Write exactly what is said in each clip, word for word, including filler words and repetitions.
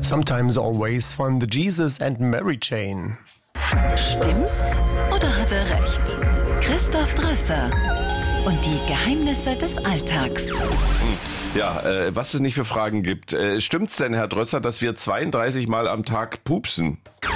Sometimes Always von The Jesus and Mary Chain. Stimmt's oder hat er recht? Christoph Drösser und die Geheimnisse des Alltags. Ja, äh, was es nicht für Fragen gibt. Äh, stimmt's denn, Herr Drösser, dass wir zweiunddreißig Mal am Tag pupsen?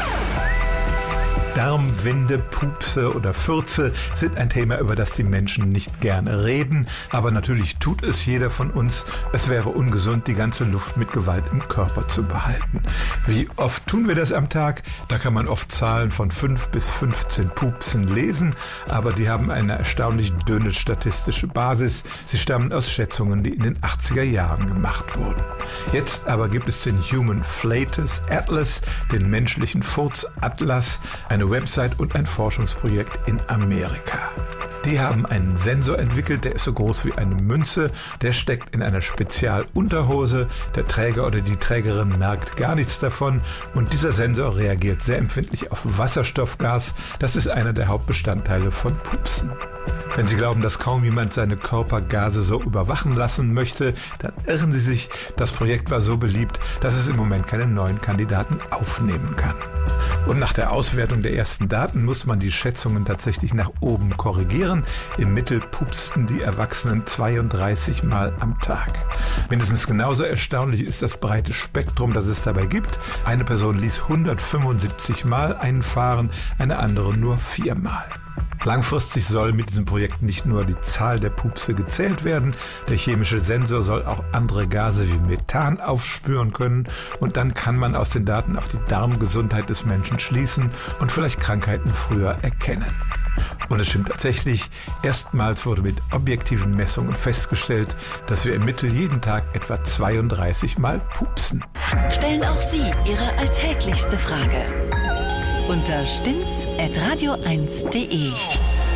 Darmwinde, Pupse oder Fürze sind ein Thema, über das die Menschen nicht gerne reden. Aber natürlich tut es jeder von uns. Es wäre ungesund, die ganze Luft mit Gewalt im Körper zu behalten. Wie oft tun wir das am Tag? Da kann man oft Zahlen von fünf bis fünfzehn Pupsen lesen. Aber die haben eine erstaunlich dünne statistische Basis. Sie stammen aus Schätzungen, die in den achtziger Jahren gemacht wurden. Jetzt aber gibt es den Human Flatus Atlas, den menschlichen Furzatlas, eine Website und ein Forschungsprojekt in Amerika. Die haben einen Sensor entwickelt, der ist so groß wie eine Münze, der steckt in einer Spezialunterhose, der Träger oder die Trägerin merkt gar nichts davon und dieser Sensor reagiert sehr empfindlich auf Wasserstoffgas, das ist einer der Hauptbestandteile von Pupsen. Wenn Sie glauben, dass kaum jemand seine Körpergase so überwachen lassen möchte, dann irren Sie sich. Das Projekt war so beliebt, dass es im Moment keine neuen Kandidaten aufnehmen kann. Und nach der Auswertung der ersten Daten muss man die Schätzungen tatsächlich nach oben korrigieren. Im Mittel pupsten die Erwachsenen zweiunddreißig Mal am Tag. Mindestens genauso erstaunlich ist das breite Spektrum, das es dabei gibt. Eine Person ließ hundertfünfundsiebzig Mal einfahren, eine andere nur viermal. Langfristig soll mit diesem Projekt nicht nur die Zahl der Pupse gezählt werden, der chemische Sensor soll auch andere Gase wie Methan aufspüren können und dann kann man aus den Daten auf die Darmgesundheit des Menschen schließen und vielleicht Krankheiten früher erkennen. Und es stimmt tatsächlich, erstmals wurde mit objektiven Messungen festgestellt, dass wir im Mittel jeden Tag etwa zweiunddreißig Mal pupsen. Stellen auch Sie Ihre alltäglichste Frage unter stimmt's at radio eins punkt de.